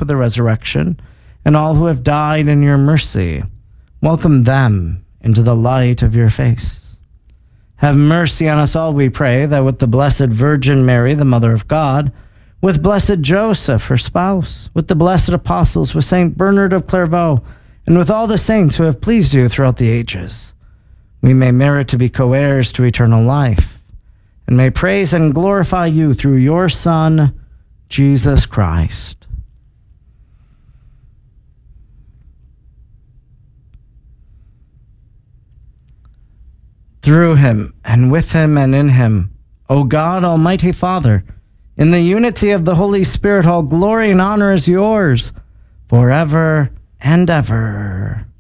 hope of the resurrection, and all who have died in your mercy. Welcome them into the light of your face. Have mercy on us all, we pray, that with the Blessed Virgin Mary, the Mother of God, with blessed Joseph, her spouse, with the blessed apostles, with Saint Bernard of Clairvaux, and with all the saints who have pleased you throughout the ages, we may merit to be co-heirs to eternal life, and may praise and glorify you through your Son, Jesus Christ. Through him, and with him, and in him, O God, Almighty Father, in the unity of the Holy Spirit, all glory and honor is yours, forever and ever.